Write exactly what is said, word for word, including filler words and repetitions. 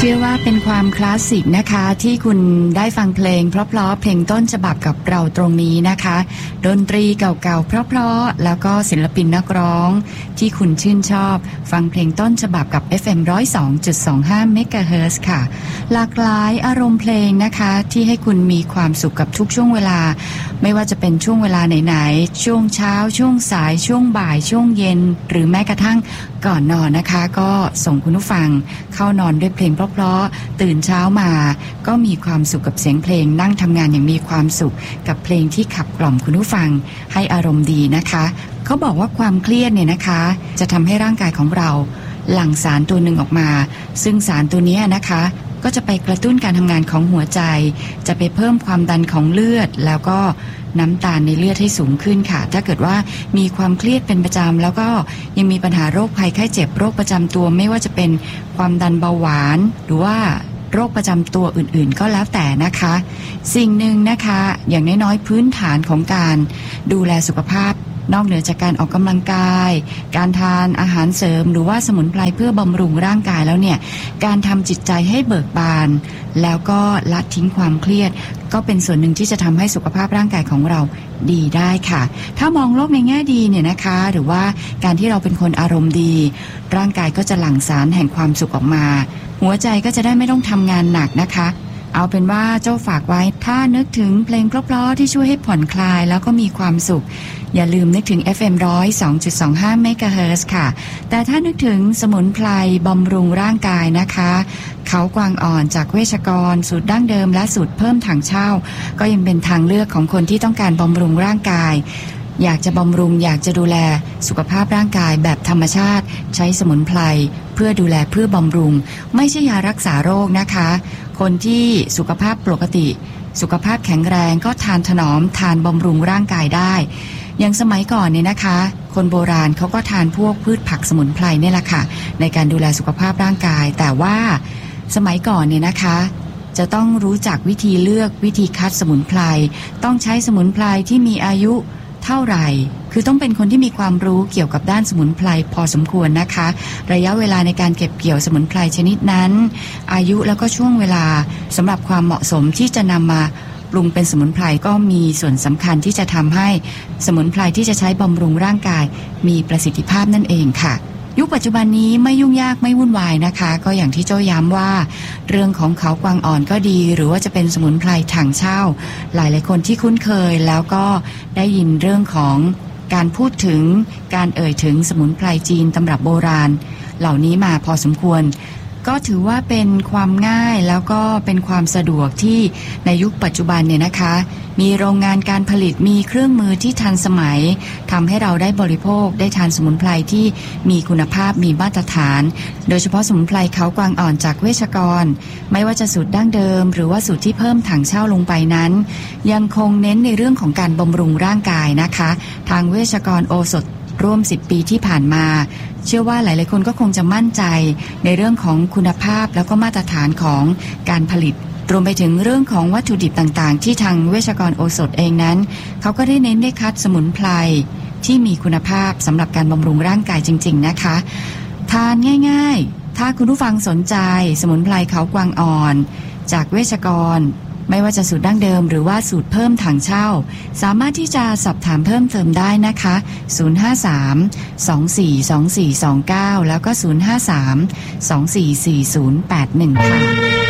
เชื่อว่าเป็นความคลาสสิกนะคะที่คุณได้ฟังเพลงเพราะๆเพลงต้นฉบับกับเราตรงนี้นะคะดนตรีเก่าๆเพราะๆแล้วก็ศิลปินนักร้องที่คุณชื่นชอบฟังเพลงต้นฉบับกับ เอฟ เอ็ม หนึ่งศูนย์สองจุดสองห้า เมกะเฮิรตซ์ ค่ะหลากหลายอารมณ์เพลงนะคะที่ให้คุณมีความสุขกับทุกช่วงเวลาไม่ว่าจะเป็นช่วงเวลาไหนๆช่วงเช้าช่วงสายช่วงบ่ายช่วงเย็นหรือแม้กระทั่งก่อนนอนนะคะก็ส่งคุณผู้ฟังเข้านอนด้วยเพลงเพราะๆตื่นเช้ามาก็มีความสุขกับเสียงเพลงนั่งทำงานอย่างมีความสุขกับเพลงที่ขับกล่อมคุณผู้ฟังให้อารมณ์ดีนะคะเขาบอกว่าความเครียดเนี่ยนะคะจะทำให้ร่างกายของเราหลั่งสารตัวหนึ่งออกมาซึ่งสารตัวนี้นะคะก็จะไปกระตุ้นการทำงานของหัวใจจะไปเพิ่มความดันของเลือดแล้วก็น้ำตาลในเลือดให้สูงขึ้นค่ะถ้าเกิดว่ามีความเครียดเป็นประจำแล้วก็ยังมีปัญหาโรคภัยไข้เจ็บโรคประจำตัวไม่ว่าจะเป็นความดันเบาหวานหรือว่าโรคประจำตัวอื่นๆก็แล้วแต่นะคะสิ่งหนึ่งนะคะอย่างน้อยๆพื้นฐานของการดูแลสุขภาพนอกเหนือจากการออกกำลังกายการทานอาหารเสริมหรือว่าสมุนไพรเพื่อบำรุงร่างกายแล้วเนี่ยการทำจิตใจให้เบิกบานแล้วก็ละทิ้งความเครียดก็เป็นส่วนหนึ่งที่จะทำให้สุขภาพร่างกายของเราดีได้ค่ะถ้ามองโลกในแง่ดีเนี่ยนะคะหรือว่าการที่เราเป็นคนอารมณ์ดีร่างกายก็จะหลั่งสารแห่งความสุขออกมาหัวใจก็จะได้ไม่ต้องทำงานหนักนะคะเอาเป็นว่าเจ้าฝากไว้ถ้านึกถึงเพลงเพราะๆที่ช่วยให้ผ่อนคลายแล้วก็มีความสุขอย่าลืมนึกถึง เอฟ เอ็ม หนึ่งศูนย์สองจุดสองห้า เมกะเฮิรตซ์ ค่ะแต่ถ้านึกถึงสมุนไพรบำรุงร่างกายนะคะเขากวางอ่อนจากเวชกรสูตรดั้งเดิมและสูตรเพิ่มถังเช่าก็ยังเป็นทางเลือกของคนที่ต้องการบำรุงร่างกายอยากจะบำรุงอยากจะดูแลสุขภาพร่างกายแบบธรรมชาติใช้สมุนไพรเพื่อดูแลเพื่อบำรุงไม่ใช่ยารักษาโรคนะคะคนที่สุขภาพปกติสุขภาพแข็งแรงก็ทานถนอมทานบำรุงร่างกายได้อย่างสมัยก่อนเนี่ยนะคะคนโบราณเขาก็ทานพวกพืชผักสมุนไพรเนี่ยแหละค่ะในการดูแลสุขภาพร่างกายแต่ว่าสมัยก่อนเนี่ยนะคะจะต้องรู้จักวิธีเลือกวิธีคัดสมุนไพรต้องใช้สมุนไพรที่มีอายุเท่าไหร่คือต้องเป็นคนที่มีความรู้เกี่ยวกับด้านสมุนไพรพอสมควรนะคะระยะเวลาในการเก็บเกี่ยวสมุนไพรชนิดนั้นอายุแล้วก็ช่วงเวลาสำหรับความเหมาะสมที่จะนำมาปรุงเป็นสมุนไพรก็มีส่วนสำคัญที่จะทำให้สมุนไพรที่จะใช้บำรุงร่างกายมีประสิทธิภาพนั่นเองค่ะยุคปัจจุบันนี้ไม่ยุ่งยากไม่วุ่นวายนะคะก็อย่างที่โจ้ย้ำว่าเรื่องของเขากวางอ่อนก็ดีหรือว่าจะเป็นสมุนไพรถังเช่าหลายๆคนที่คุ้นเคยแล้วก็ได้ยินเรื่องของการพูดถึงการเอ่ยถึงสมุนไพรจีนตำรับโบราณเหล่านี้มาพอสมควรก็ถือว่าเป็นความง่ายแล้วก็เป็นความสะดวกที่ในยุคปัจจุบันเนี่ยนะคะมีโรงงานการผลิตมีเครื่องมือที่ทันสมัยทำให้เราได้บริโภคได้ทานสมุนไพรที่มีคุณภาพมีมาตรฐานโดยเฉพาะสมุนไพรเขากวางอ่อนจากเวชกรไม่ว่าจะสูตรดั้งเดิมหรือว่าสูตรที่เพิ่มถังเช่าลงไปนั้นยังคงเน้นในเรื่องของการบำรุงร่างกายนะคะทางเวชกรโอสถร่วมสิบปีที่ผ่านมาเชื่อว่าหลายๆคนก็คงจะมั่นใจในเรื่องของคุณภาพแล้วก็มาตรฐานของการผลิตรวมไปถึงเรื่องของวัตถุดิบต่างๆที่ทางเวชกรโอสถเองนั้นเขาก็ได้เน้นได้คัดสมุนไพรที่มีคุณภาพสำหรับการบำรุงร่างกายจริงๆนะคะทานง่ายๆถ้าคุณผู้ฟังสนใจสมุนไพรเขากวางอ่อนจากเวชกรไม่ว่าจะสูตรดั้งเดิมหรือว่าสูตรเพิ่มถังเช่าสามารถที่จะสอบถามเพิ่มเติมได้นะคะศูนย์ ห้า สาม สอง สี่ สอง สี่ สอง เก้าแล้วก็ศูนย์ ห้า สาม สอง สี่ สี่ ศูนย์ แปด หนึ่งค่ะ